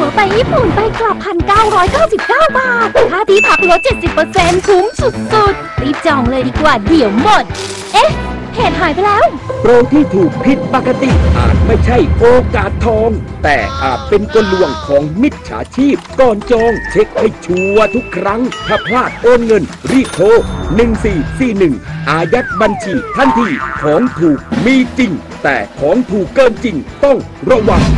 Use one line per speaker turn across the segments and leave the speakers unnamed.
ตั๋วไปญี่ปุ่นไปกลับ 1,999 บาทค่าที่พักลด 70% คุ้มสุดๆรีบจองเลยดีกว่าเดี๋ยวหมดเอ๊ะเพจหายไปแล้ว
โปรที่ถูกผิดปกติอาจไม่ใช่โอกาสทองแต่อาจเป็นกลลวงของมิจฉาชีพก่อนจองเช็คให้ชัวร์ทุกครั้งถ้าพลาดโอนเงินรีบโทร1441อายัดบัญชีทันทีของถูกมีจริงแต่ของถูกเกินจริงต้องระวัง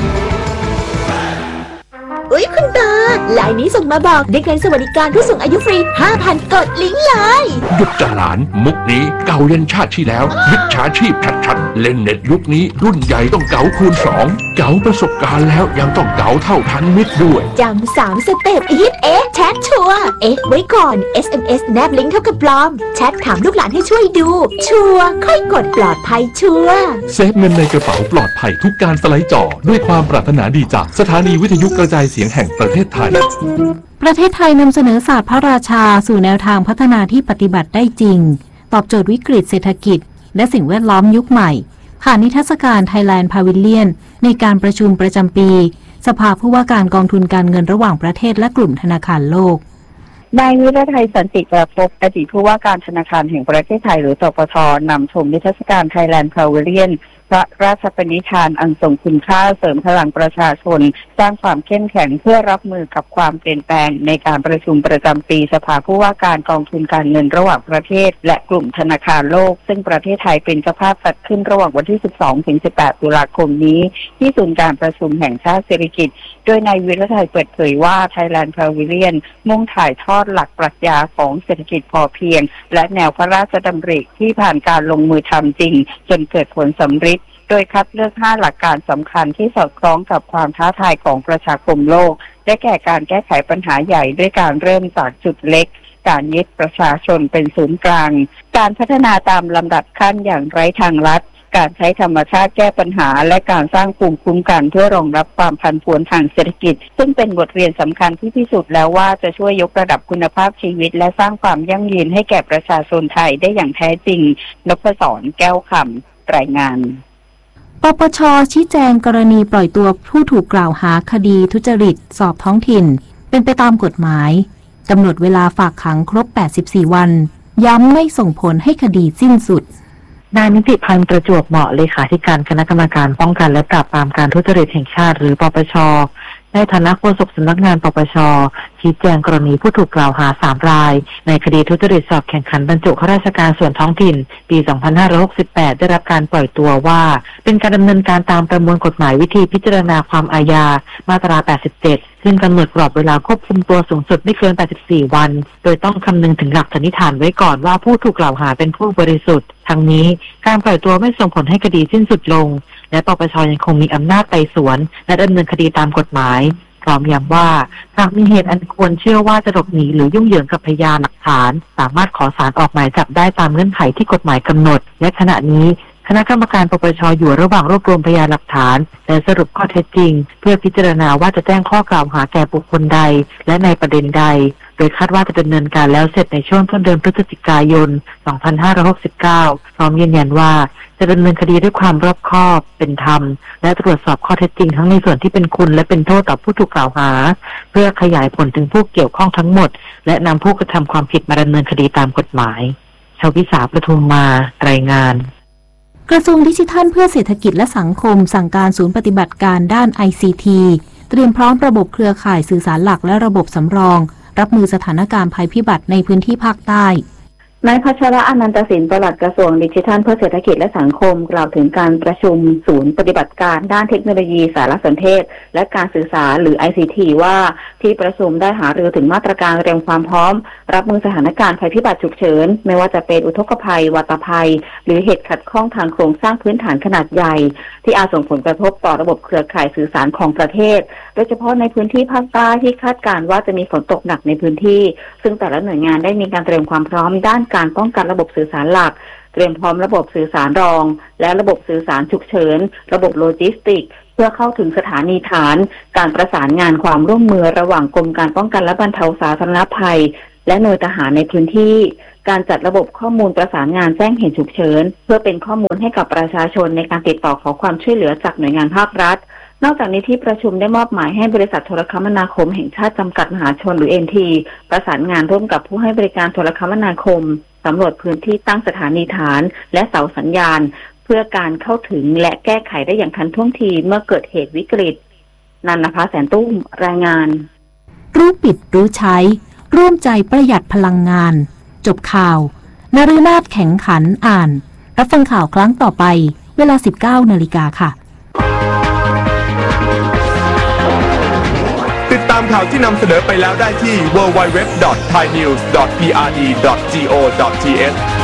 อุ๊ยคุณตาไลน์นี้ส่งมาบอกได้เงินสวัสดิการผู้สูงอายุฟรี 5,000 กดลิงก์เลย
หยุดจ้ะหลานมุกนี้เก่ายันชาติที่แล้วมิจฉาชีพชัดๆเล่นเน็ตยุคนี้รุ่นใหญ่ต้องเก๋าคูณ2เก๋าประสบการณ์แล้วยังต้องเก๋าเท่าทันมิตรด้วย
จำ3 สเต็ปฮิตแชทชัวร์ไว้ก่อน SMS แนบลิงก์เท่ากับปลอมแชทถามลูกหลานให้ช่วยดูชัวร์ค่อยกดปลอดภัยชัวร์
เซฟเงินในกระเป๋าปลอดภัยทุกการสไลด์จอด้วยความปรารถนาดีจากสถานีวิทยุกระจายเสียงแห่งประเทศไทย
ประเทศไทยนำเสนอศาสตร์พระราชาสู่แนวทางพัฒนาที่ปฏิบัติได้จริงตอบโจทย์วิกฤตเศรษฐกิจและสิ่งแวดล้อมยุคใหม่ผ่านนิทรรศการ Thailand Pavilion ในการประชุมประจำปีสภาผู้ว่าการกองทุนการเงินระหว่างประเทศและกลุ่มธนาคารโลก
นายวิรไทยสันติประพบอดีตผู้ว่าการธนาคารแห่งประเทศไทยหรือสปท.นำชมนิทรรศการ Thailand Pavilion พระราชปณิธานอันทรงคุณค่าเสริมพลังประชาชนสร้างความเข้มแข็งเพื่อรับมือกับความเปลี่ยนแปลงในการประชุมประจำปีสภาผู้ว่าการกองทุนการเงินระหว่างประเทศและกลุ่มธนาคารโลกซึ่งประเทศไทยเป็นเจ้าภาพจัดขึ้นระหว่างวันที่ 12-18 ตุลาคมนี้ที่ศูนย์การประชุมแห่งชาติสิริกิติ์โดยนายวิรไทยเปิดเผยว่า Thailand Pavilion มุ่งถ่ายทอดหลักปรัชญาของเศรษฐกิจพอเพียงและแนวพระราชดำริที่ผ่านการลงมือทำจริงจนเกิดผลสำเร็จโดยคัดเลือก5หลักการสำคัญที่สอดคล้องกับความท้าทายของประชาคมโลกได้แก่การแก้ไขปัญหาใหญ่ด้วยการเริ่มจากจุดเล็กการยึดประชาชนเป็นศูนย์กลางการพัฒนาตามลำดับขั้นอย่างไร้ทางลัดการใช้ธรรมชาติแก้ปัญหาและการสร้างภูมิคุ้มกันเพื่อรองรับความผันผวนทางเศรษฐกิจซึ่งเป็นบทเรียนสำคัญที่พิสูจน์แล้วว่าจะช่วยยกระดับคุณภาพชีวิตและสร้างความยั่งยืนให้แก่ประชาชนไทยได้อย่างแท้จริงนพศรแก้วคำรายงาน
ปปช.ชี้แจงกรณีปล่อยตัวผู้ถูกกล่าวหาคดีทุจริตสอบท้องถิ่นเป็นไปตามกฎหมายกำหนดเวลาฝากขังครบ84วันย้ำไม่ส่งผลให้คดีสิ้นสุด
นายนิติพันธ์ประจวบเหมาะเลขาธิการคณะกรรมการป้องกันและปราบปรามการทุจริตแห่งชาติหรือปปช.ในฐานะโฆษกสำนักงานปปช.ชี้แจงกรณีผู้ถูกกล่าวหา3รายในคดีทุจริตสอบแข่งขันบรรจุข้าราชการส่วนท้องถิ่นปี 2568 ได้รับการปล่อยตัวว่าเป็นการดำเนินการตามประมวลกฎหมายวิธีพิจารณาความอาญามาตรา 87 ซึ่งกำหนดกรอบเวลาควบคุมตัวสูงสุดไม่เกิน 84 วันโดยต้องคำนึงถึงหลักสันนิษฐานไว้ก่อนว่าผู้ถูกกล่าวหาเป็นผู้บริสุทธิ์ทั้งนี้การปล่อยตัวไม่ส่งผลให้คดีสิ้นสุดลงและปปช.ยังคงมีอำนาจไต่สวนและดำเนินคดีตามกฎหมายพร้อมย้ำว่าหากมีเหตุอันควรเชื่อว่าจะหลบหนีหรือยุ่งเหยิงกับพยานหลักฐานสามารถขอศาลออกหมายจับได้ตามเงื่อนไขที่กฎหมายกำหนดและขณะนี้คณะกรรมการปปช.อยู่ระหว่างรวบรวมพยานหลักฐานและสรุปข้อเท็จจริงเพื่อพิจารณาว่าจะแจ้งข้อกล่าวหาแก่บุคคลใดและในประเด็นใดโดยคาดว่าจะดำเนินการแล้วเสร็จในช่วงต้นเดือนพฤศจิกายน 2569 พร้อมยืนยันว่าจะดำเนินคดีด้วยความรอบคอบเป็นธรรมและตรวจสอบข้อเท็จจริงทั้งในส่วนที่เป็นคุณและเป็นโทษต่อผู้ถูกกล่าวหาเพื่อขยายผลถึงผู้เกี่ยวข้องทั้งหมดและนำผู้กระทำความผิดมาดำเนินคดีตามกฎหมายชวิสาประทุมมารายงาน
กระทรวงดิจิทัลเพื่อเศรษฐกิจและสังคมสั่งการศูนย์ปฏิบัติการด้าน ICT เตรียมพร้อมระบบเครือข่ายสื่อสารหลักและระบบสำรองรับมือสถานการณ์ภัยพิบัติในพื้นที่ภาคใต้
นายพัชระอนันตสินปลัดกระทรวงดิจิทัลเพื่อเศรษฐกิจและสังคมกล่าวถึงการประชุมศูนย์ปฏิบัติการด้านเทคโนโลยีสารสนเทศและการสื่อสารหรือ ICT ว่าที่ประชุมได้หารือถึงมาตรการเตรียมความพร้อมรับมือสถานการณ์ภัยพิบัติฉุกเฉินไม่ว่าจะเป็นอุทกภัยวาตภัยหรือเหตุขัดข้องทางโครงสร้างพื้นฐานขนาดใหญ่ที่อาจส่งผลกระทบต่อระบบเครือข่ายสื่อสารของประเทศโดยเฉพาะในพื้นที่ภาคใต้ที่คาดการณ์ว่าจะมีฝนตกหนักในพื้นที่ซึ่งแต่ละหน่วยงานได้มีการเตรียมความพร้อมด้านการป้องกันระบบสื่อสารหลักเตรียมพร้อมระบบสื่อสารรองและระบบสื่อสารฉุกเฉินระบบโลจิสติกเพื่อเข้าถึงสถานีฐานการประสานงานความร่วมมือระหว่างกรมการป้องกันและบรรเทาสาธารณภัยและหน่วยทหารในพื้นที่การจัดระบบข้อมูลประสานงานแจ้งเหตุฉุกเฉินเพื่อเป็นข้อมูลให้กับประชาชนในการติดต่อขอความช่วยเหลือจากหน่วยงานภาครัฐนอกจากนี้ที่ประชุมได้มอบหมายให้บริษัทโทรคมนาคมแห่งชาติจำกัดมหาชนหรือ NT ประสานงานร่วมกับผู้ให้บริการโทรคมนาคมสำรวจพื้นที่ตั้งสถานีฐานและเสาสัญญาณเพื่อการเข้าถึงและแก้ไขได้อย่างทันท่วงทีเมื่อเกิดเหตุวิกฤตนันทภาแสนตุ้มรายงาน
รู้ปิดรู้ใช้ร่วมใจประหยัดพลังงานจบข่าวนฤนาถแข็งขันอ่านรับฟังข่าวครั้งต่อไปเวลา 19 นาฬิกาค่ะ
ติดตามข่าวที่นำเสนอไปแล้วได้ที่ www.thainews.prd.go.th